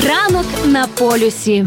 Ранок на полюсі.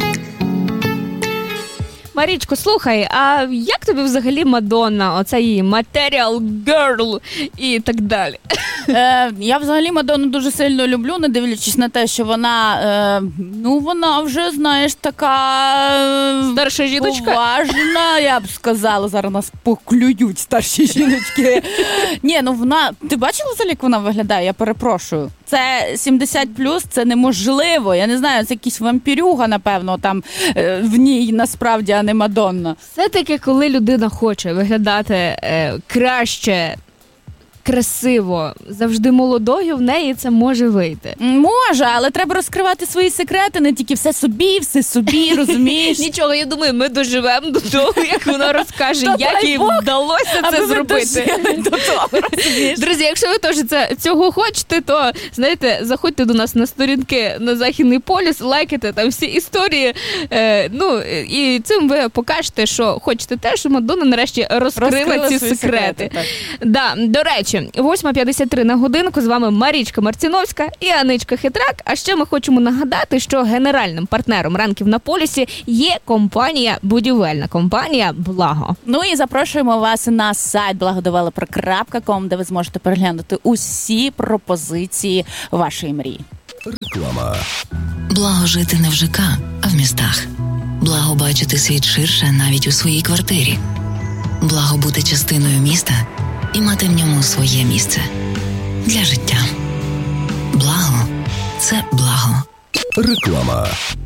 Марічко, слухай, а як тобі взагалі Мадонна, оця її Material Girl і так далі? Я взагалі Мадонну дуже сильно люблю, не дивлячись на те, що вона, вона вже, знаєш, така старша жіночка. Поважна, я б сказала, зараз нас поклюють старші жіночки. Ні, вона, ти бачила взагалі, як вона виглядає? Я перепрошую. Це 70+, це неможливо. Я не знаю, це якийсь вампірюга, напевно, там в ній насправді, а не Мадонна. Все-таки, коли людина хоче виглядати краще, красиво, завжди молодою, в неї це може вийти. Може, але треба розкривати свої секрети, не тільки все собі, розумієш? Нічого, я думаю, ми доживемо до того, як вона розкаже, як їй вдалося це зробити. Друзі, якщо ви теж цього хочете, то, знаєте, заходьте до нас на сторінки на Західний полюс, лайкайте там всі історії, і цим ви покажете, що хочете теж, щоб Мадонна нарешті розкрила ці секрети. До речі, 8:53 на годинку, з вами Марічка Марціновська і Аничка Хитрак. А ще ми хочемо нагадати, що генеральним партнером ранків на полюсі є будівельна компанія «Благо». І запрошуємо вас на сайт blagodeveloper.com, де ви зможете переглянути усі пропозиції вашої мрії. Реклама. Благо жити не в ЖК, а в містах. Благо бачити світ ширше навіть у своїй квартирі. Благо бути частиною міста і мати в ньому своє місце для життя. Благо – це благо. Реклама.